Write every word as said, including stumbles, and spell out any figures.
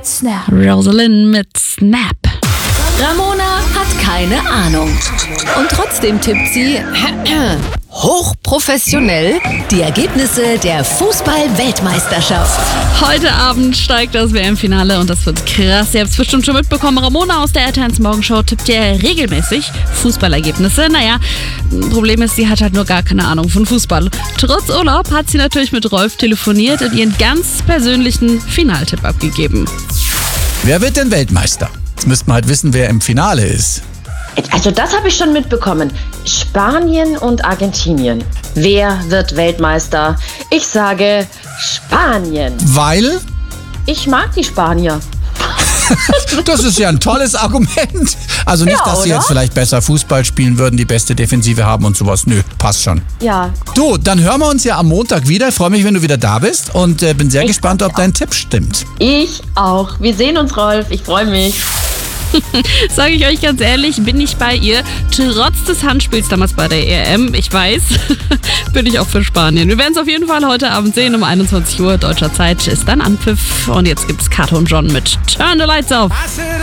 mit Snap. Rosalind mit Snap. Ramona hat keine Ahnung. Und trotzdem tippt sie hochprofessionell die Ergebnisse der Fußball-Weltmeisterschaft. Heute Abend steigt das W M-Finale und das wird krass. Ihr habt es bestimmt schon mitbekommen. Ramona aus der R T eins Morgenshow tippt ja regelmäßig Fußballergebnisse. Naja, Problem ist, sie hat halt nur gar keine Ahnung von Fußball. Trotz Urlaub hat sie natürlich mit Rolf telefoniert und ihren ganz persönlichen Finaltipp abgegeben. Wer wird denn Weltmeister? Jetzt müssten wir halt wissen, wer im Finale ist. Also das habe ich schon mitbekommen. Spanien und Argentinien. Wer wird Weltmeister? Ich sage Spanien. Weil? Ich mag die Spanier. Das ist ja ein tolles Argument. Also nicht, Ja, dass sie oder? jetzt vielleicht besser Fußball spielen würden, die beste Defensive haben und sowas. Nö, passt schon. Ja. Du, dann hören wir uns ja am Montag wieder. Ich freue mich, wenn du wieder da bist und äh, bin sehr Ich gespannt, freu ob mich dein Tipp stimmt. Ich auch. Wir sehen uns, Rolf. Ich freue mich. Sage ich euch ganz ehrlich, bin ich bei ihr. Trotz des Handspiels damals bei der E M, ich weiß, bin ich auch für Spanien. Wir werden es auf jeden Fall heute Abend sehen. Um einundzwanzig Uhr deutscher Zeit ist dann Anpfiff. Und jetzt gibt's Kato und John mit Turn the Lights Off.